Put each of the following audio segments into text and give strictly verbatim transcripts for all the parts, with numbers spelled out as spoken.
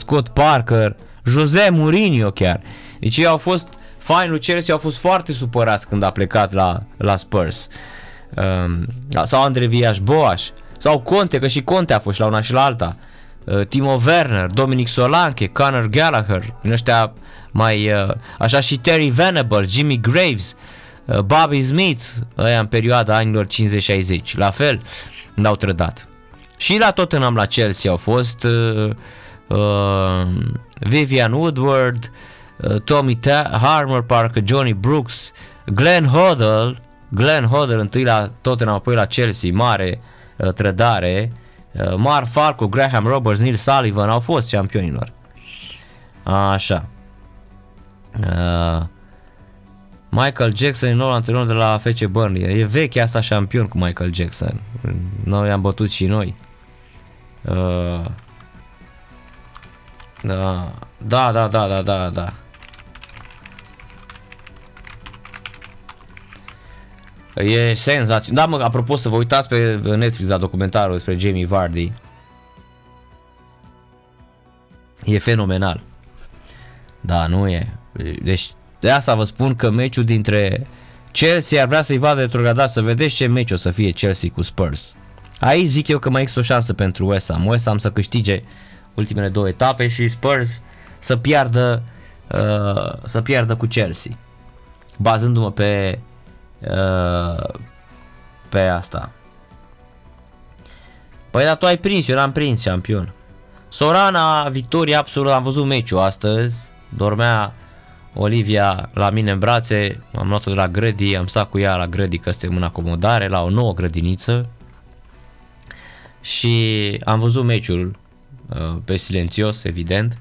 Scott Parker, Jose Mourinho chiar. Deci ei au fost, fanii lui Chelsea au fost foarte supărați când a plecat la, la Spurs. Um, sau Andre Villas-Boas, sau Conte, că și Conte a fost și la una și la alta. Uh, Timo Werner, Dominic Solanke, Conor Gallagher, din ăștia mai, uh, așa și Terry Venable, Jimmy Graves, uh, Bobby Smith, ăia în perioada anilor cincizeci șaizeci, la fel n-au trădat. Și la Tottenham, la Chelsea au fost uh, uh, Vivian Woodward, uh, Tommy Ta- Harmer, parcă Johnny Brooks, Glenn Hoddle, Glenn Hoddle întâi la Tottenham, apoi la Chelsea, mare uh, trădare, uh, Mark Falco, Graham Roberts, Neil Sullivan au fost campionilor. Așa. Uh, Michael Jackson e nou antrenor de la F C Burnley. E veche asta, șampion cu Michael Jackson. Noi am bătut și noi. Uh, da, da, da, da, da, da, da. E senzațional. Da, mă, apropo, să vă uitați pe Netflix la documentarul despre Jamie Vardy. E fenomenal. Da, nu e. Deci de asta vă spun că meciul dintre Chelsea ar vrea să-i vadă retrogradat, să vedeți ce meci o să fie Chelsea cu Spurs. Aici zic eu că mai există o șansă pentru West Ham. West Ham să câștige ultimele două etape și Spurs să piardă uh, să piardă cu Chelsea. Bazându-mă pe uh, pe asta. Păi dar tu ai prins, eu n-am prins, campion. Sorana, victorie absolut, am văzut meciul astăzi. Dormea Olivia la mine în brațe, am luat-o de la grădii, am stat cu ea la grădii că suntem în acomodare, la o nouă grădiniță și am văzut meciul uh, pe silențios, evident.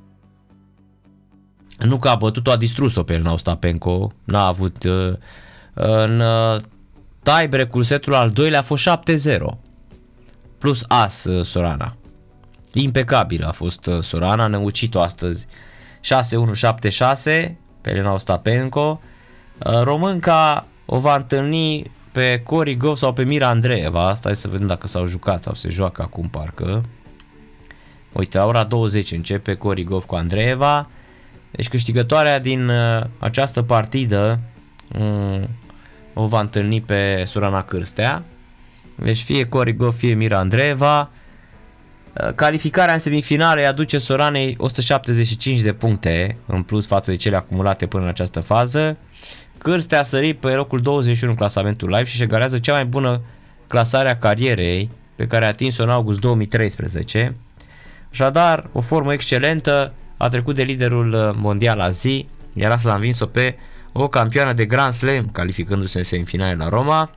Nu că a bătut-o, a distrus-o pe Elena Ostapenko, n-a avut uh, în uh, tiebreak-ul setul al doilea a fost șapte zero plus as uh, Sorana. Impecabil a fost uh, Sorana, ne-a ucit-o astăzi șase unu șapte șase pe Elena Ostapenko. Românca o va întâlni pe Cori Gov sau pe Mira Andreeva. Asta e să vedem dacă s-au jucat sau se joacă acum parcă. Uite, la ora douăzeci începe Cori Gov cu Andreeva. Deci câștigătoarea din această partidă um, o va întâlni pe Sorana Cârstea. Deci fie Cori Gov, fie Mira Andreeva. Calificarea în semifinale îi aduce Soranei o sută șaptezeci și cinci de puncte în plus față de cele acumulate până în această fază. Cârstea a sărit pe locul douăzeci și unu în clasamentul live și egalează cea mai bună clasare a carierei pe care a atins-o în august două mii treisprezece. Așadar, o formă excelentă, a trecut de liderul mondial la zi, iar asta a învins-o pe o campioană de Grand Slam, calificându-se în semifinale la Roma.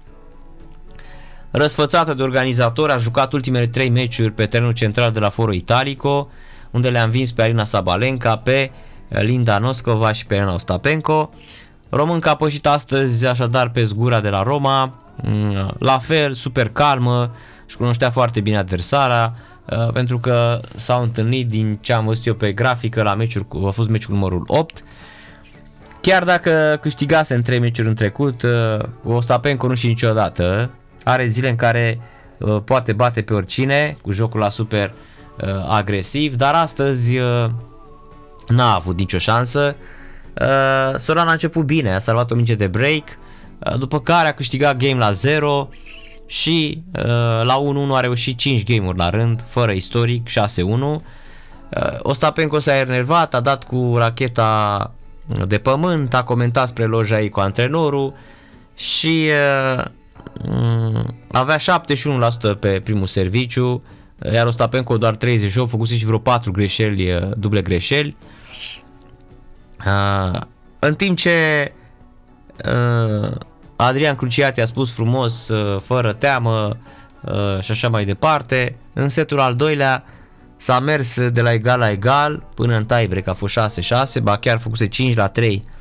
Răsfățată de organizator, a jucat ultimele trei meciuri pe terenul central de la Foro Italico, unde le-a învins pe Arina Sabalenka, pe Linda Noskova și pe Elena Ostapenko. Românca a pășit astăzi așadar pe zgura de la Roma, la fel, super calmă, își cunoștea foarte bine adversara, pentru că s-au întâlnit din ce am văzut eu pe grafică la meciuri, a fost meciul numărul opt. Chiar dacă câștigase în trei meciuri în trecut, Ostapenko nu și niciodată. Are zile în care uh, poate bate pe oricine cu jocul la super uh, agresiv, dar astăzi uh, n-a avut nicio șansă. Uh, Sorana a început bine, a salvat o minge de break, uh, după care a câștigat game la zero și uh, la unu unu a reușit cinci game-uri la rând, fără istoric, șase unu. Uh, Ostapenko s-a enervat, a dat cu racheta de pământ, a comentat spre loja ei cu antrenorul și uh, avea șaptezeci și unu la sută pe primul serviciu, iar Ostapenko doar treizeci și opt, făcuse și vreo patru greșeli, duble greșeli. În timp ce Adrian Cruciati a spus frumos, fără teamă și așa mai departe, în setul al doilea s-a mers de la egal la egal până în tiebreak, a fost șase șase, ba chiar făcuse cinci la trei